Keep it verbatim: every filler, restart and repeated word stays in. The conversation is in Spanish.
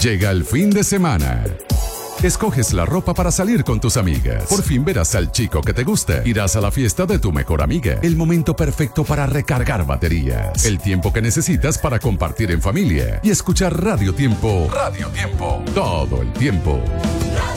Llega el fin de semana. Escoges la ropa para salir con tus amigas. Por fin verás al chico que te gusta. Irás a la fiesta de tu mejor amiga. El momento perfecto para recargar baterías. El tiempo que necesitas para compartir en familia y escuchar Radio Tiempo. Radio Tiempo. Todo el tiempo.